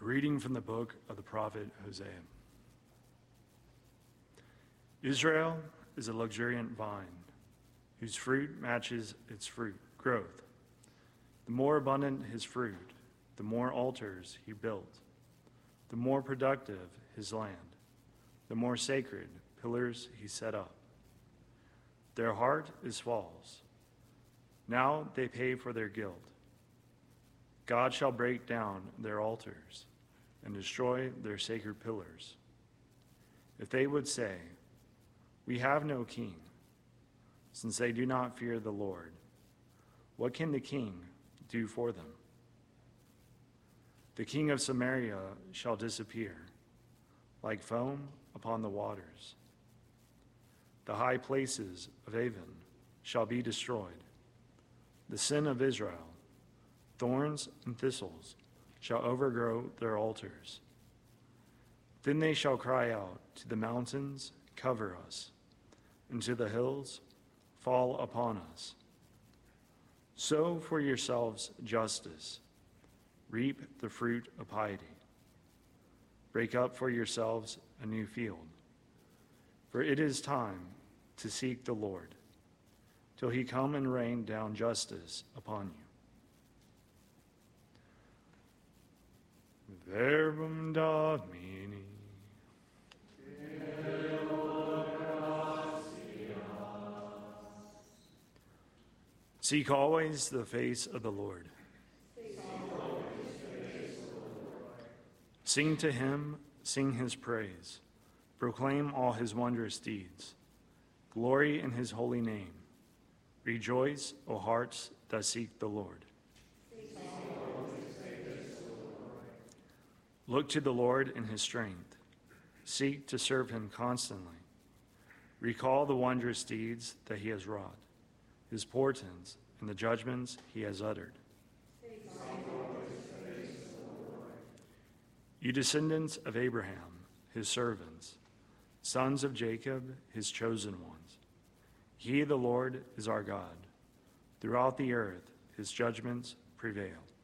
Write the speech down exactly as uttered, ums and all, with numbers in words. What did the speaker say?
Reading from the book of the prophet Hosea. Israel is a luxuriant vine, whose fruit matches its fruit growth. The more abundant his fruit, the more altars he built, the more productive his land, the more sacred pillars he set up. Their heart is false. Now they pay for their guilt. God shall break down their altars and destroy their sacred pillars. If they would say, "We have no king," since they do not fear the Lord, what can the king do for them? The king of Samaria shall disappear, like foam upon the waters. The high places of Avon shall be destroyed. The sin of Israel, thorns and thistles, shall overgrow their altars. Then they shall cry out to the mountains, "Cover us," and to the hills, "Fall upon us." Sow for yourselves justice, reap the fruit of piety. Break up for yourselves a new field, for it is time to seek the Lord, till he come and rain down justice upon you. Verbum Domini. Seek always the face of the Lord. Sing to him, sing his praise. Proclaim all his wondrous deeds. Glory in his holy name. Rejoice, O hearts that seek the Lord. Look to the Lord in his strength. Seek to serve him constantly. Recall the wondrous deeds that he has wrought, his portents and the judgments he has uttered. You descendants of Abraham, his servants, sons of Jacob, his chosen ones. He, the Lord, is our God. Throughout the earth, his judgments prevail.